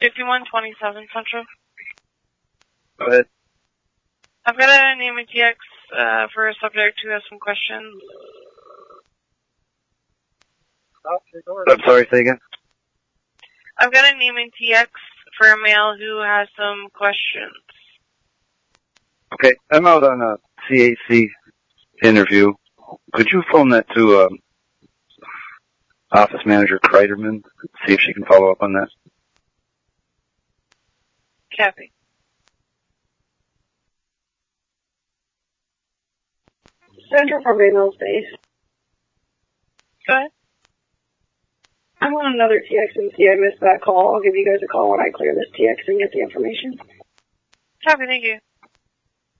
5127 Central. Go ahead. I've got a name and TX for a subject who has some questions. I'm sorry, say again? I've got a name and TX for a male who has some questions. Okay, I'm out on a CAC interview. Could you phone that to Office Manager Kreiderman, see if she can follow up on that? Copy. Central for Mail Space. Go ahead. I'm on another TX and see I missed that call. I'll give you guys a call when I clear this TX and get the information. Copy, thank you.